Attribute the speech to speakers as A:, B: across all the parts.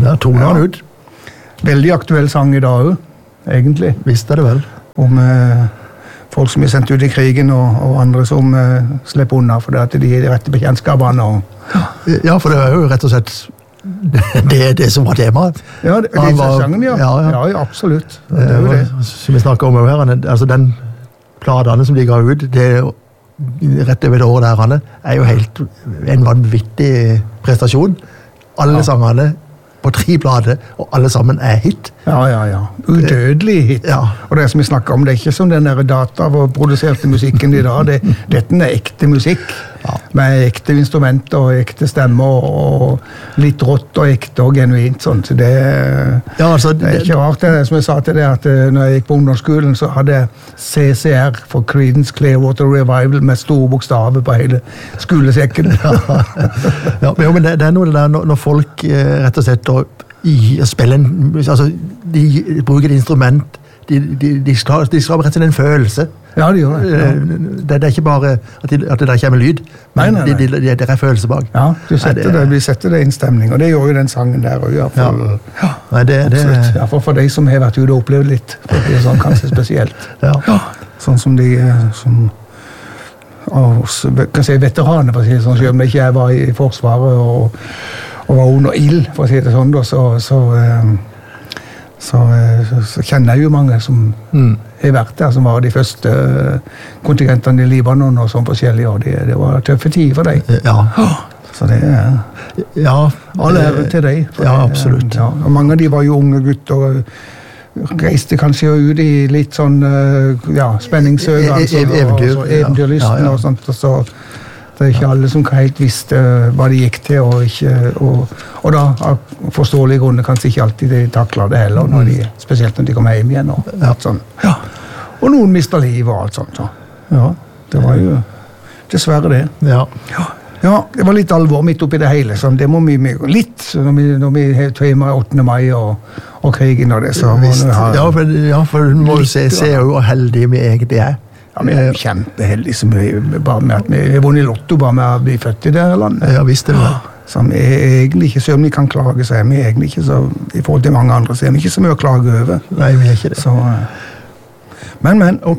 A: Ja, toner han ut.
B: Veldig aktuell sang i dag også, egentlig.
A: Visst det vel.
B: Om folk som er sendt ut i krigen, og andre som slipper unna, for det de er de rette bekjentskapene.
A: Ja, for det er jo rett og slett det som var temaet.
B: Ja, det er sangen, ja. Ja, absolutt. Det er jo det.
A: Som vi snakker om her, altså den pladene som de ga ut, det rett over det året der, er jo helt en vanvittig prestasjon. Alle sangene på 3 plader, og alle sammen er hit.
B: Ja. Udødelig hit.
A: Ja.
B: Og det som vi snakker om, det er ikke som den der data og produserte musikken i dag. Dette er ekte musikk. Ja. Med ekte instrumenter og ekte stemmer og litt rått og ekte og genuint. Sånn. Så det er ikke rart. Det, som jeg sa til deg, at når jeg gikk på ungdomsskolen, så hadde jeg CCR for Creedence Clearwater Revival med store bokstaver på hele skolesekken.
A: Men det er noe det der når folk rett og slett spiller altså de bruker et instrument, de skaper rett og slett en følelse.
B: Ja, de gjør det. Ja.
A: Det er ikke bare at det der kommer lyd, men det er følelse bak.
B: Ja, vi setter det i en stemning, og det gjør jo den sangen der også. For de som har vært ute og opplevd litt, for det er sånn kanskje spesielt. Sånn som de kan si veteraner, for å si det sånn, selv om ikke jeg var i Forsvaret og var under ild, for å si det sånn, så kjenner jeg jo mange som har vært der, som var de første kontingentene i Libanon og sånn forskjellig, og det var tøffe tid for deg. Så det all ære til deg.
A: Ja, absolutt.
B: Og mange av de var jo unge gutter, reiste kanskje ut i litt sånn spenningssøk, eventyrlysten og sånt, og så det er ikke alle som helt visste hva de gikk til, og da av forståelige grunner kanskje ikke alltid de takler det heller, spesielt når de kommer hjem igjen. Og noen mister livet og alt sånt. Ja, det var jo dessverre det. Ja, det var litt alvor midt oppi det hele, så det må vi litt, når vi har tøymer 8. mai og krigen og det, så må vi ha...
A: for du må jo se hvor heldige vi egentlig er.
B: Ja, vi er jo kjempeheldige bare med at vi har vunnet i lotto bare med å bli født i det her landet.
A: Ja, visst det.
B: Så vi er egentlig ikke, selv om vi kan klage, så er vi egentlig ikke så, i forhold til mange andre, så er vi ikke så mye å klage over.
A: Nei, vi er ikke det.
B: Så, men, ok.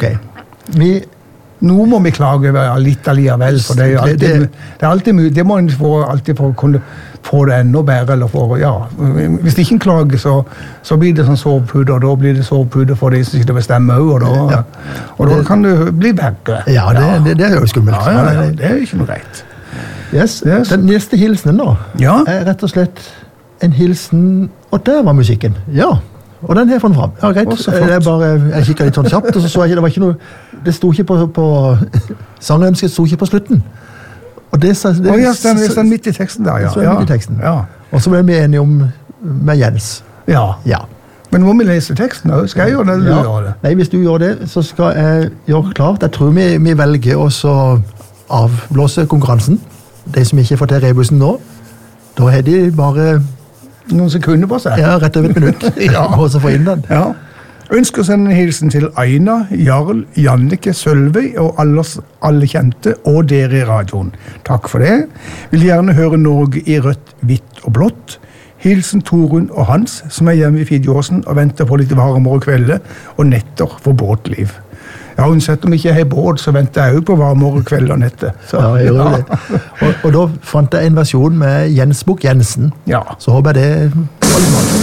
B: Nå må vi klage over litt alligevel, for det er alltid mye, det må en få alltid for å kunne få det enda bedre, eller for, hvis det ikke en klage, så blir det sånn sovepude, og da blir det sovepude for de som sitter og bestemmer, og da kan det bli verre.
A: Ja, det er jo skummelt.
B: Ja, det er ikke noe greit.
A: Yes. Den neste hilsenen da, er rett og slett en hilsen, og der var musikken. Ja, og den har jeg funnet frem. Ja, greit. Jeg kikket litt sånn kjapt, og så så jeg ikke, det var ikke noe, det sto ikke på sangønsket, sto ikke på slutten. Og det
B: den midt i teksten der,
A: Og så ble vi enige om med Jens.
B: Ja. Men må vi lese teksten da? Skal jeg gjøre det, eller du gjør det?
A: Nei, hvis du gjør det, så skal jeg gjøre klart. Jeg tror vi velger også avblåse konkurransen. De som ikke får til rebusen nå, da har de bare...
B: Noen sekunder på seg.
A: Ja, rett over et minutt. Og så få inn den.
B: Ja. Ønsker å sende en hilsen til Aina, Jarl, Jannike, Sølvøy og alle kjente, og dere i radioen. Takk for det. Vil gjerne høre Norge i rødt, hvitt og blått. Hilsen Torun og Hans, som er hjemme i Fidjåsen og venter på litt varmere kvelde og netter for båtliv. Ja, uansett om ikke jeg har båt, så venter jeg jo på varmere kveld og netter.
A: Jeg gjør det. Og da fant jeg en versjon med Jens Bukk Jensen.
B: Ja.
A: Så håper jeg det...